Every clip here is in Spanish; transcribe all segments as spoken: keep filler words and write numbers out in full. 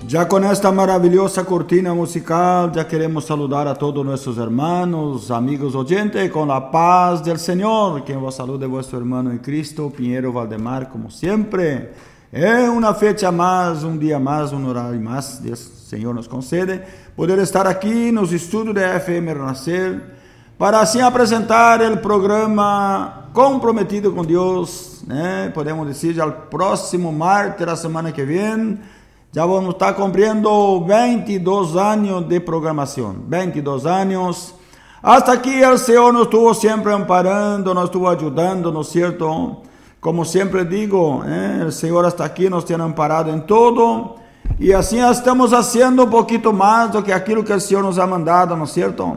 Ya con esta maravillosa cortina musical, ya queremos saludar a todos nuestros hermanos, amigos oyentes, con la paz del Señor. Quien vos salude, vuestro hermano en Cristo, Piñero Valdemar, como siempre. Es una fecha más, un día más, un horario más, Dios Señor nos concede poder estar aquí en los estudios de F M Renacer, para así presentar el programa Comprometido con Dios, ¿eh? Podemos decir ya el próximo martes, la semana que viene. Ya vamos a estar cumpliendo veintidós años de programación, veintidós años. Hasta aquí el Señor nos estuvo siempre amparando, nos estuvo ayudando, ¿no es cierto? Como siempre digo, ¿eh? El Señor hasta aquí nos tiene amparado en todo. Y así estamos haciendo un poquito más do que aquilo que el Señor nos ha mandado, ¿no es cierto?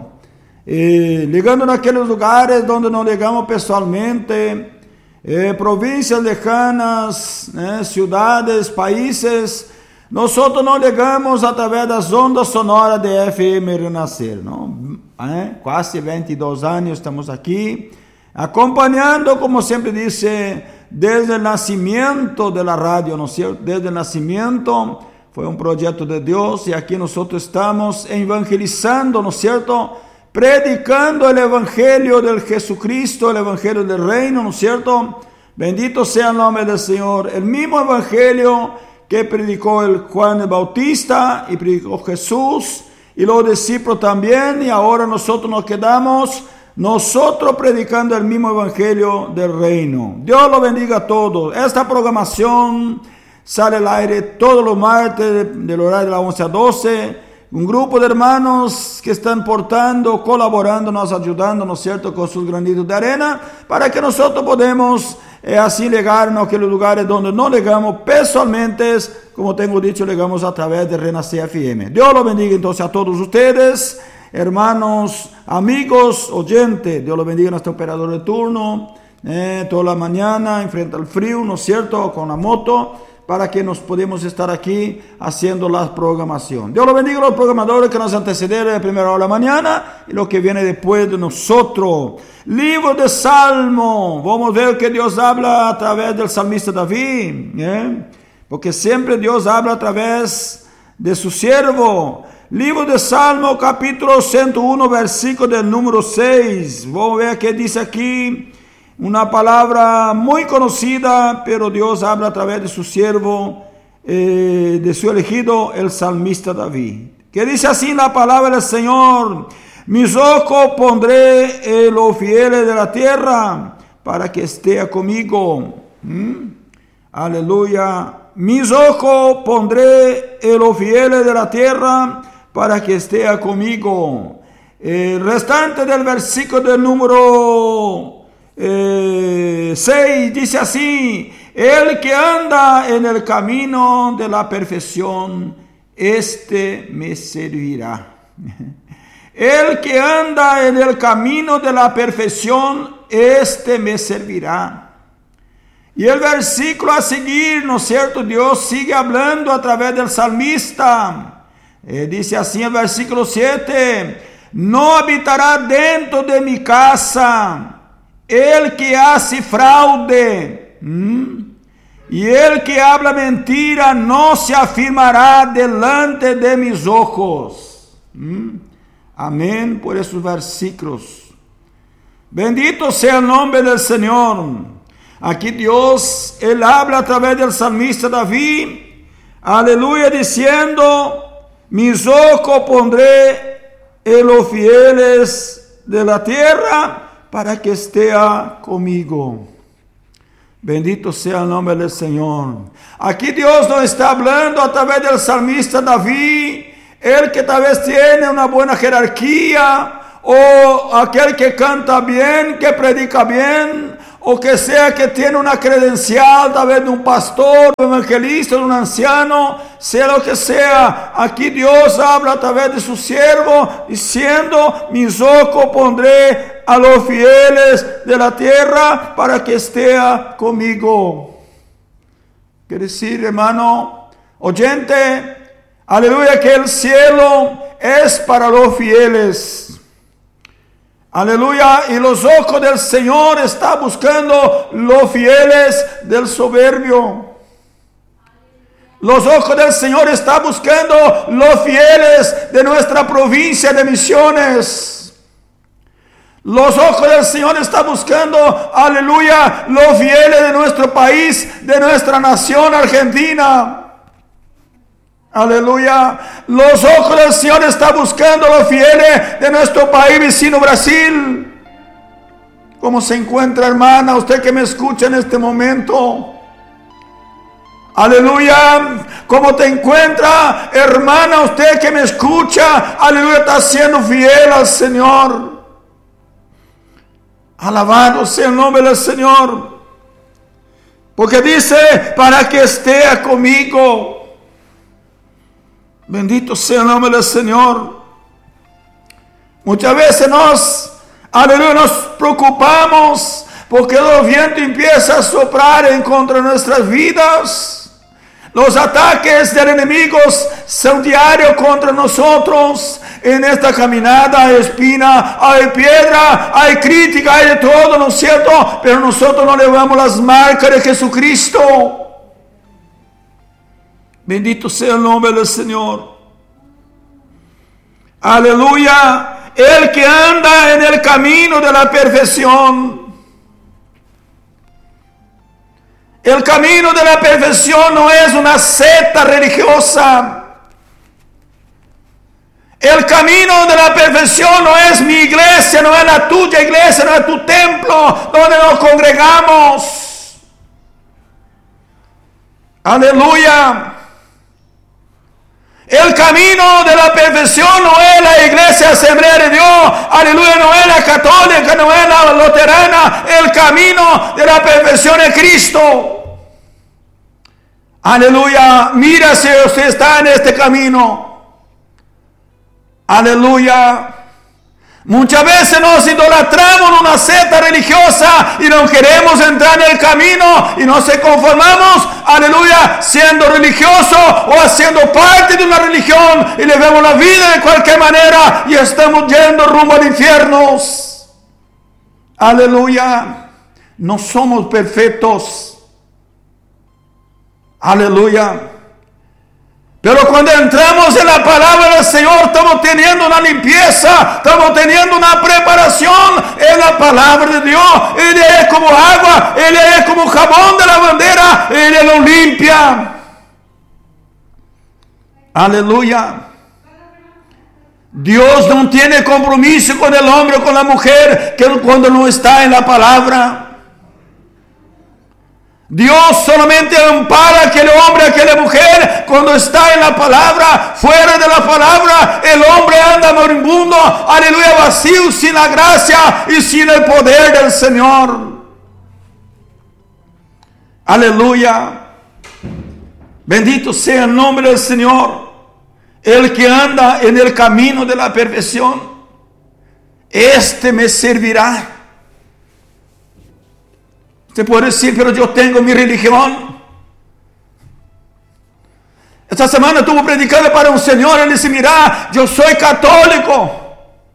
Eh, ligando en aquellos lugares donde no llegamos personalmente, eh, provincias lejanas, eh, ciudades, países. Nosotros não ligamos através das ondas sonoras de F M Renascer, não? É? Quase veintidós anos estamos aqui, acompanhando, como sempre disse, desde o nascimento da rádio, não é certo? Desde o nascimento, foi um projeto de Deus, e aqui nós estamos evangelizando, não é certo? Predicando o evangelho de Jesucristo, o evangelho do reino, não é certo? Bendito seja o nome do Senhor, o mesmo evangelho que predicó el Juan el Bautista y predicó Jesús y los discípulos también, y ahora nosotros nos quedamos nosotros predicando el mismo evangelio del reino. Dios lo bendiga a todos. Esta programación sale al aire todos los martes del horario de las once a doce. Un grupo de hermanos que están portando, colaborando, nos ayudando, ¿no es cierto?, con sus granitos de arena, para que nosotros podamos eh, así llegar a aquellos lugares donde no llegamos personalmente, como tengo dicho, llegamos a través de Renacer F M. Dios lo bendiga entonces a todos ustedes, hermanos, amigos, oyentes. Dios lo bendiga a nuestro operador de turno, eh, toda la mañana, enfrente al frío, ¿no es cierto?, con la moto, para que nos podamos estar aquí haciendo la programación. Dios lo bendiga a los programadores que nos antecedieron de primera hora de la mañana y lo que viene después de nosotros. Libro de Salmo. Vamos a ver que Dios habla a través del salmista David, ¿eh? Porque siempre Dios habla a través de su siervo. Libro de Salmo, capítulo ciento uno, versículo del número seis. Vamos a ver qué dice aquí. Una palabra muy conocida, pero Dios habla a través de su siervo, eh, de su elegido, el salmista David. Que dice así la palabra del Señor: mis ojos pondré en los fieles de la tierra, para que esté conmigo. ¿Mm? Aleluya. Mis ojos pondré en los fieles de la tierra, para que esté conmigo. El restante del versículo del número Eh, seis dice así: el que anda en el camino de la perfección, este me servirá. El que anda en el camino de la perfección, este me servirá. Y el versículo a seguir, ¿no es cierto?, Dios sigue hablando a través del salmista. Eh, dice así el versículo siete: no habitará dentro de mi casa el que hace fraude, ¿Mm? y el que habla mentira no se afirmará delante de mis ojos. ¿Mm? Amén por esos versículos. Bendito sea el nombre del Señor. Aquí Dios, Él habla a través del salmista David, aleluya, diciendo: mis ojos pondré en los fieles de la tierra, para que esté conmigo. Bendito sea el nombre del Señor. Aquí Dios nos está hablando a través del salmista David, el que tal vez tiene una buena jerarquía, o aquel que canta bien, que predica bien, o que sea que tiene una credencial, tal vez de un pastor, de un evangelista, de un anciano, sea lo que sea. Aquí Dios habla a través de su siervo, diciendo: mis ojos pondré a los fieles de la tierra, para que esté conmigo. Quiere decir, hermano oyente, aleluya, que el cielo es para los fieles. Aleluya, y los ojos del Señor están buscando los fieles del soberbio. Los ojos del Señor están buscando los fieles de nuestra provincia de Misiones. Los ojos del Señor están buscando, aleluya, los fieles de nuestro país, de nuestra nación Argentina. Aleluya. Los ojos del Señor están buscando los fieles de nuestro país vecino Brasil. ¿Cómo se encuentra, hermana, usted que me escucha en este momento? Aleluya. ¿Cómo te encuentra, hermana, usted que me escucha? Aleluya, está siendo fiel al Señor. Alabado sea el nombre del Señor. Porque dice, para que esté conmigo. Bendito sea el nombre del Señor. Muchas veces nos, aleluya, nos preocupamos porque el viento empieza a soplar en contra de nuestras vidas. Los ataques del enemigo son diarios contra nosotros. En esta caminada hay espina, hay piedra, hay crítica, hay de todo, ¿no es cierto? Pero nosotros no llevamos las marcas de Jesucristo. Bendito sea el nombre del Señor. Aleluya. El que anda en el camino de la perfección. El camino de la perfección no es una secta religiosa. El camino de la perfección no es mi iglesia, no es la tuya iglesia, no es tu templo donde nos congregamos. Aleluya. El camino de la perfección no es la iglesia Asamblea de Dios, aleluya, no es la católica, no es la luterana. El camino de la perfección es Cristo. Aleluya. Mira si usted está en este camino. Aleluya. Muchas veces nos idolatramos en una secta religiosa y no queremos entrar en el camino y no se conformamos, aleluya, siendo religioso o haciendo parte de una religión y le vemos la vida de cualquier manera y estamos yendo rumbo al infierno. Aleluya. No somos perfectos. Aleluya. Pero cuando entramos en la palabra del Señor, estamos teniendo una limpieza, estamos teniendo una preparación en la palabra de Dios. Él es como agua, Él es como jabón de la bandera, Él lo limpia. Aleluya. Dios no tiene compromiso con el hombre o con la mujer que cuando no está en la palabra. Dios solamente ampara a aquel hombre, a aquella mujer cuando está en la palabra. Fuera de la palabra el hombre anda moribundo, aleluya, vacío, sin la gracia y sin el poder del Señor. Aleluya. Bendito sea el nombre del Señor. El que anda en el camino de la perfección, este me servirá. Usted puede decir, pero yo tengo mi religión. Esta semana estuve predicando para un señor, él dice, mira, yo soy católico.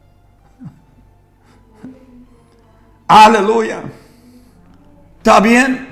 Aleluya. ¿Está bien?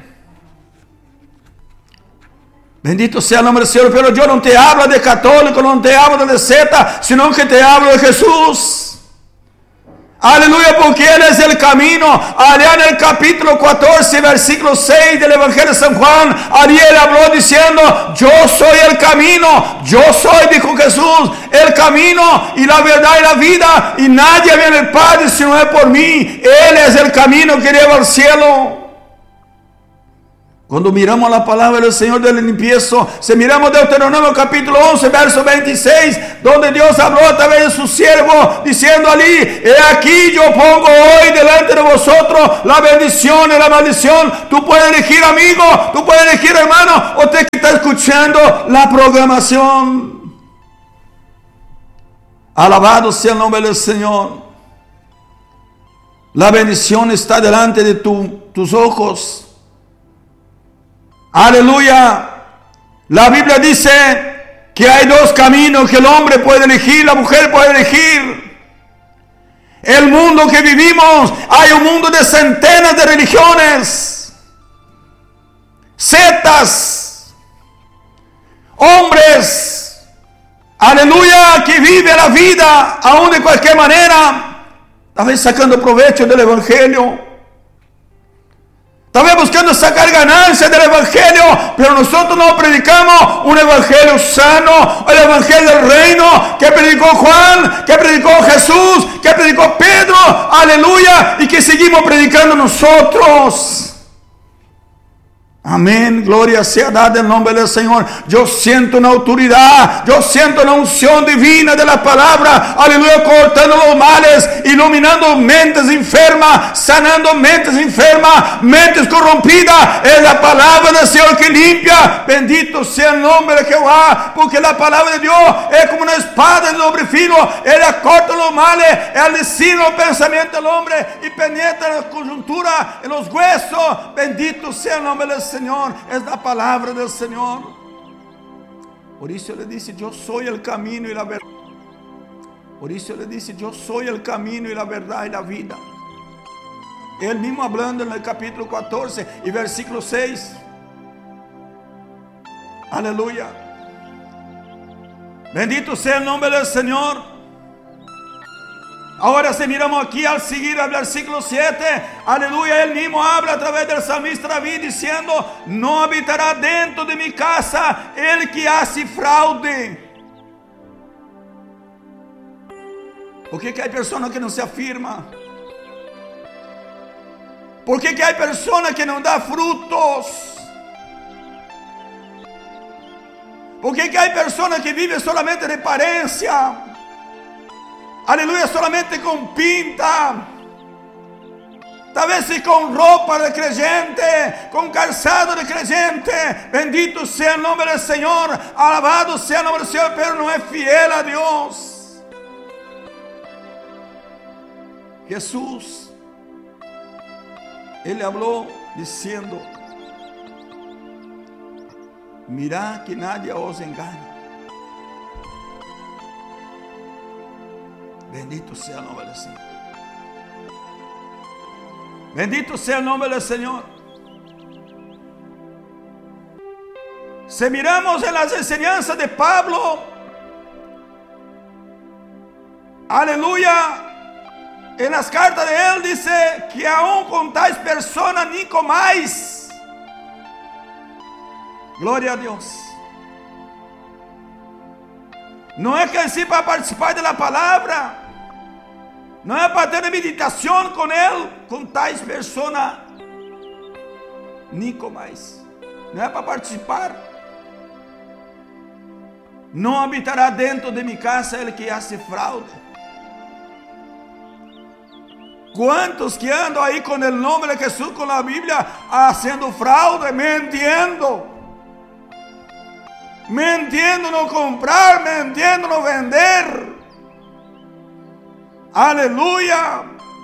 Bendito sea el nombre del Señor, pero yo no te hablo de católico, no te hablo de secta, sino que te hablo de Jesús. Aleluya, porque Él es el camino. Allá en el capítulo catorce, versículo seis del Evangelio de San Juan, Ariel habló diciendo, yo soy el camino, yo soy, dijo Jesús, el camino y la verdad y la vida, y nadie viene al Padre si no es por mí. Él es el camino que lleva al cielo. Cuando miramos la palabra del Señor del limpieza, si miramos Deuteronomio capítulo once, verso veintiséis, donde Dios habló a través de su siervo, diciendo allí, he aquí yo pongo hoy delante de vosotros la bendición y la maldición. Tú puedes elegir amigo, tú puedes elegir hermano, o usted que está escuchando la programación. Alabado sea el nombre del Señor. La bendición está delante de tu, tus ojos. Aleluya. La Biblia dice que hay dos caminos que el hombre puede elegir, la mujer puede elegir. El mundo que vivimos, hay un mundo de centenas de religiones, sectas. hombres, aleluya, que viven la vida aún de cualquier manera, tal vez sacando provecho del evangelio, tal vez buscando sacar ganancias del evangelio, pero nosotros no predicamos un evangelio sano, el evangelio del reino que predicó Juan, que predicó Jesús, que predicó Pedro, aleluya, y que seguimos predicando nosotros. Amén, gloria sea dada en nombre del Señor. Yo siento una autoridad, yo siento una unción divina de la palabra, aleluya, cortando los males, iluminando mentes enfermas, sanando mentes enfermas, mentes corrompidas. Es la palabra del Señor que limpia. Bendito sea el nombre de Jehová, porque la palabra de Dios es como una espada de doble filo. Ella corta los males, ella decide el pensamiento del hombre y penetra en la coyuntura, en los huesos. Bendito sea el nombre del Señor. Señor, es la palabra del Señor. Por eso le dice: yo soy el camino y la verdad. Por eso le dice: yo soy el camino y la verdad y la vida. Él mismo hablando en el capítulo catorce y versículo seis. Aleluya. Bendito sea el nombre del Señor. Ahora si miramos aquí al seguir al versículo siete, aleluya, él mismo habla a través del salmista David diciendo: no habitará dentro de mi casa el que hace fraude. ¿Por qué que hay personas que no se afirman? ¿Por qué que hay personas que no dan frutos? ¿Por qué que hay personas que viven solamente de apariencia? Aleluya, solamente con pinta, tal vez sí con ropa de creyente, con calzado de creyente. Bendito sea el nombre del Señor, alabado sea el nombre del Señor, pero no es fiel a Dios. Jesús, Él le habló diciendo: mirad que nadie os engañe. Bendito sea el nombre del Señor. Bendito sea el nombre del Señor. Si miramos en las enseñanzas de Pablo, aleluya, en las cartas de él dice que aún con tais personas ni comáis. Gloria a Dios. No es que en sí para participar de la palabra, no es para tener meditación con Él, con tais personas, ni comáis. No es para participar. No habitará dentro de mi casa el que hace fraude. ¿Cuántos que andan ahí con el nombre de Jesús, con la Biblia, haciendo fraude, mintiendo? Mintiendo no comprar, mintiendo no vender. Aleluya.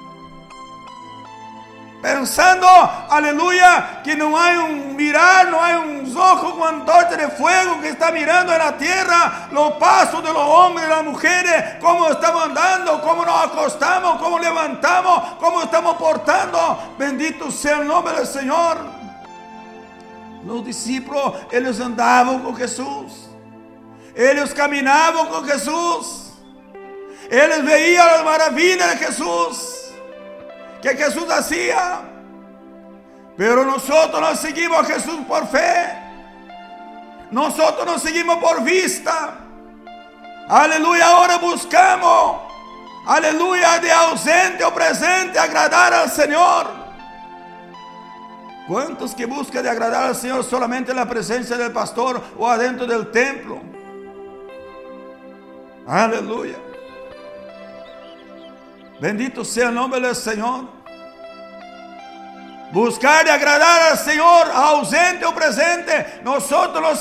Pensando, aleluya, que no hay un mirar, no hay un ojo con antorcha de fuego que está mirando en la tierra los pasos de los hombres y las mujeres, cómo estamos andando, cómo nos acostamos, cómo levantamos, cómo estamos portando. Bendito sea el nombre del Señor. Los discípulos, ellos andaban con Jesús, ellos caminaban con Jesús. Ellos veían las maravillas de Jesús, que Jesús hacía. Pero nosotros no seguimos a Jesús por fe. Nosotros no seguimos por vista. Aleluya, ahora buscamos, aleluya, de ausente o presente, agradar al Señor. ¿Cuántos que buscan de agradar al Señor solamente en la presencia del pastor o adentro del templo? Aleluya. Bendito sea el nombre del Señor. Buscar y agradar al Señor, ausente o presente. Nosotros los